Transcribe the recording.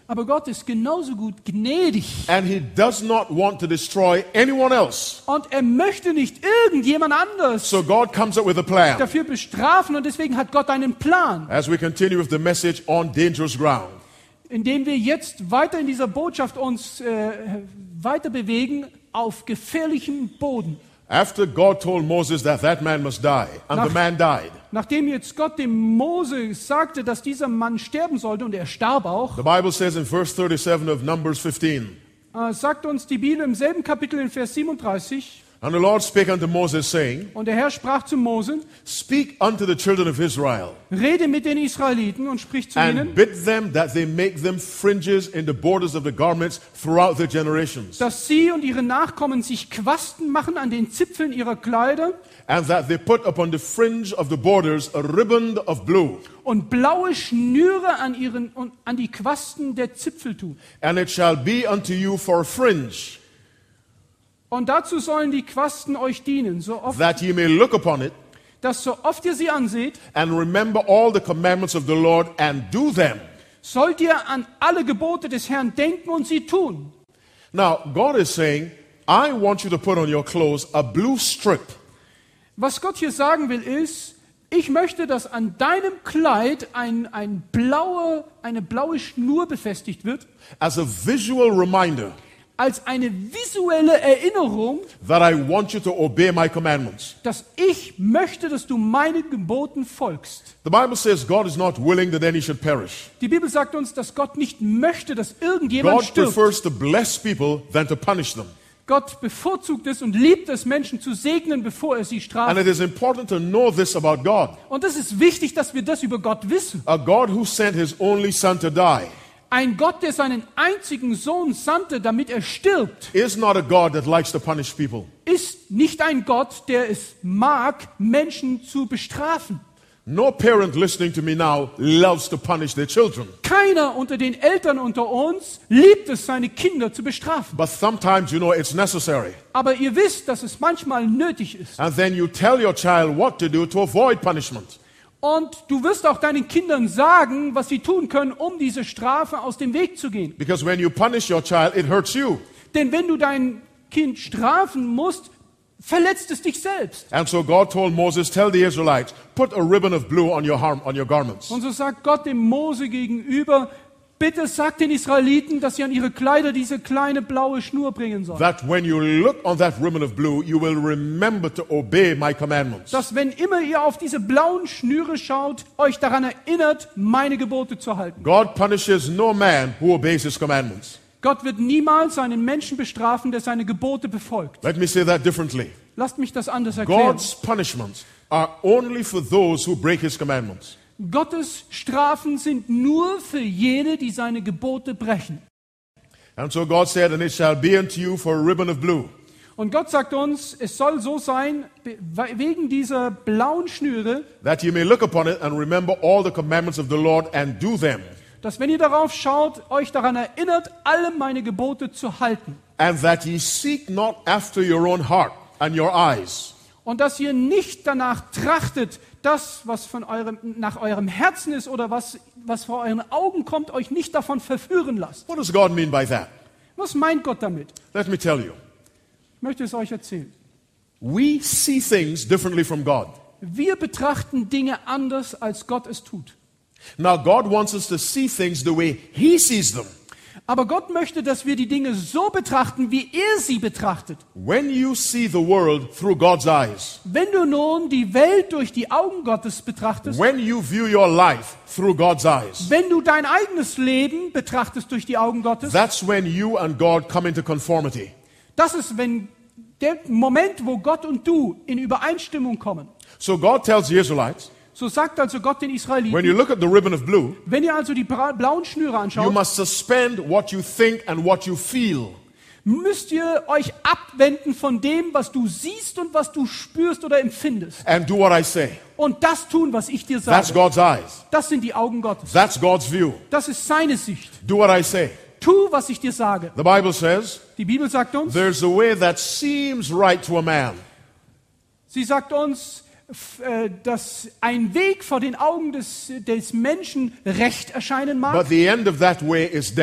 Aber Gott ist genauso gut gnädig. And he does not want to destroy anyone else. Und er möchte nicht irgendjemand anders So God comes up with a plan. dafür bestrafen. Und deswegen hat Gott einen Plan. As we continue with the message on dangerous ground. Indem wir jetzt weiter in dieser Botschaft uns weiter bewegen auf gefährlichem Boden. After God told Moses that man must die, and the man died. Nachdem jetzt Gott dem Mose sagte, dass dieser Mann sterben sollte, und er starb auch, The Bible says in verse 37 of Numbers 15, sagt uns die Bibel im selben Kapitel in Vers 37, and the Lord spake unto Moses, saying, und der Herr sprach zu Mose, Speak unto the children of Israel, rede mit den Israeliten und sprich zu ihnen, and bid them that they make them fringes in the borders of the garments throughout their generations, dass sie und ihre Nachkommen sich Quasten machen an den Zipfeln ihrer Kleider and that they put upon the fringe of the borders a riband of blue, und blaue Schnüre an die Quasten der Zipfel tun. and it shall be unto you for a fringe, Und dazu sollen die Quasten euch dienen, that ye may look upon it, dass so oft ihr sie anseht, and remember all the commandments of the Lord, and do them. sollt ihr an alle Gebote des Herrn denken und sie tun. Now, God is saying, I want you to put on your clothes a blue strip, Was Gott hier sagen will ist, ich möchte, dass an deinem Kleid eine blaue Schnur befestigt wird, as a visual reminder als eine visuelle Erinnerung, that I want you to obey my commandments. dass ich möchte, dass du meinen Geboten folgst. The Bible says God is not willing that any should perish. Die Bibel sagt uns, dass Gott nicht möchte, dass irgendjemand God stirbt. prefers to bless people than to punish them. Gott bevorzugt es und liebt es, Menschen zu segnen, bevor er sie And straft. it is important to know this about God. Und es ist wichtig, dass wir das über Gott wissen. A God who sent his only son to die Ein Gott, der seinen einzigen Sohn sandte, damit er stirbt, is not a God that likes to punish people. ist nicht ein Gott, der es mag, Menschen zu bestrafen. No parent listening to me now loves to punish their children. Keiner unter den Eltern unter uns liebt es, seine Kinder zu bestrafen. But sometimes, it's necessary. Aber ihr wisst, dass es manchmal nötig ist. And then you tell your child what to do to avoid punishment. Und du wirst auch deinen Kindern sagen, was sie tun können, um diese Strafe aus dem Weg zu gehen. Because when you punish your child, it hurts you. Denn wenn du dein Kind strafen musst, verletzt es dich selbst. And so God told Moses, tell the Israelites, put a ribbon of blue on your garments. Und so sagt Gott dem Mose gegenüber, bitte sagt den Israeliten, dass sie an ihre Kleider diese kleine blaue Schnur bringen sollen. That when you look on that ribbon of blue, you will remember to obey my commandments. Dass wenn immer ihr auf diese blauen Schnüre schaut, euch daran erinnert, meine Gebote zu halten. God punishes no man who obeys his commandments. Gott wird niemals einen Menschen bestrafen, der seine Gebote befolgt. Let me say that differently. Lasst mich das anders erklären. God's punishments are only for those who break his commandments. Gottes Strafen sind nur für jene, die seine Gebote brechen. And so God said, and it shall be unto you for a ribbon of blue. Und Gott sagt uns, es soll so sein, wegen dieser blauen Schnüre, That ye may look upon it and remember all the commandments of the Lord and do them. dass wenn ihr darauf schaut, euch daran erinnert, alle meine Gebote zu halten. And that ye seek not after your own heart and your eyes. Und dass ihr nicht danach trachtet, das, was nach eurem Herzen ist oder was vor euren Augen kommt, euch nicht davon verführen lasst. What does God mean by that? Was meint Gott damit? Let me tell you. Ich möchte es euch erzählen. We see things differently from God. Wir betrachten Dinge anders, als Gott es tut. Now, God wants us to see things the way He sees them. Aber Gott möchte, dass wir die Dinge so betrachten, wie er sie betrachtet. When you see the world through God's eyes, Wenn du nun die Welt durch die Augen Gottes betrachtest, when you view your life through God's eyes, wenn du dein eigenes Leben betrachtest durch die Augen Gottes, that's when you and God come into conformity. das ist der Moment, wo Gott und du in Übereinstimmung kommen. So God tells the Israelites, So sagt also Gott den when Israeliten, you look at the ribbon of blue, wenn ihr also die blauen Schnüre you anschaut, must suspend what you think and what you feel. müsst ihr euch abwenden von dem, was du siehst und was du spürst oder empfindest. And do what I say. Und das tun, was ich dir That's sage. God's eyes. Das sind die Augen Gottes. That's God's view. Das ist seine Sicht. Do what I say. Tu, was ich dir sage. The Bible says, Die Bibel sagt uns, there's a way that seems right to a man, sie sagt uns, dass ein Weg vor den Augen des Menschen recht erscheinen mag, but the end of that way is death.